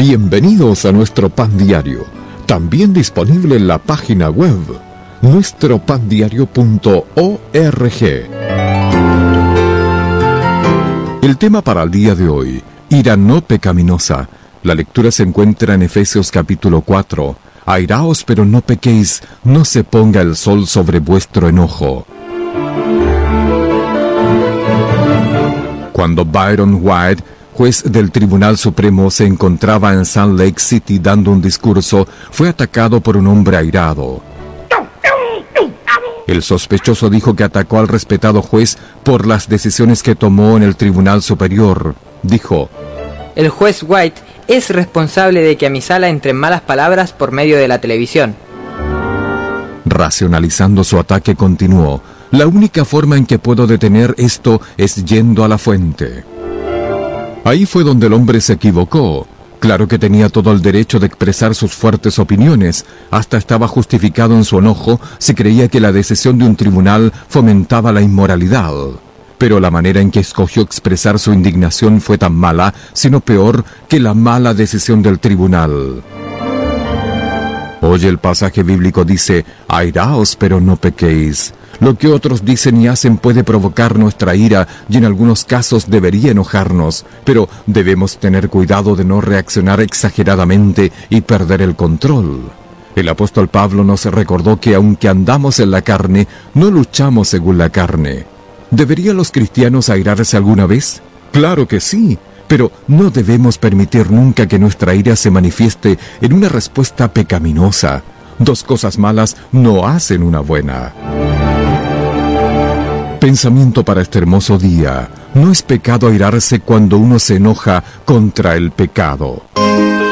Bienvenidos a nuestro pan diario, también disponible en la página web nuestropandiario.org. El tema para el día de hoy, ira no pecaminosa. La lectura se encuentra en Efesios capítulo 4. Airaos, pero no pequéis, no se ponga el sol sobre vuestro enojo. Cuando Byron White, juez del Tribunal Supremo, se encontraba en Salt Lake City dando un discurso, fue atacado por un hombre airado. El sospechoso dijo que atacó al respetado juez por las decisiones que tomó en el Tribunal Superior. Dijo: el juez White es responsable de que a mi sala entren malas palabras por medio de la televisión. Racionalizando su ataque, continuó: la única forma en que puedo detener esto es yendo a la fuente. Ahí fue donde el hombre se equivocó. Claro que tenía todo el derecho de expresar sus fuertes opiniones. Hasta estaba justificado en su enojo si creía que la decisión de un tribunal fomentaba la inmoralidad. Pero la manera en que escogió expresar su indignación fue tan mala, sino peor, que la mala decisión del tribunal. Hoy el pasaje bíblico dice: airaos, pero no pequéis. Lo que otros dicen y hacen puede provocar nuestra ira y en algunos casos debería enojarnos, pero debemos tener cuidado de no reaccionar exageradamente y perder el control. El apóstol Pablo nos recordó que aunque andamos en la carne, no luchamos según la carne. ¿Deberían los cristianos airarse alguna vez? Claro que sí, pero no debemos permitir nunca que nuestra ira se manifieste en una respuesta pecaminosa. Dos cosas malas no hacen una buena. Pensamiento para este hermoso día: no es pecado airarse cuando uno se enoja contra el pecado.